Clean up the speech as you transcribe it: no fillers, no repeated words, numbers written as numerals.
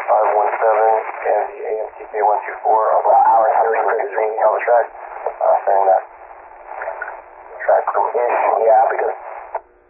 and the AMTK 124 about hour 30 on the track, saying that track from in, yeah, because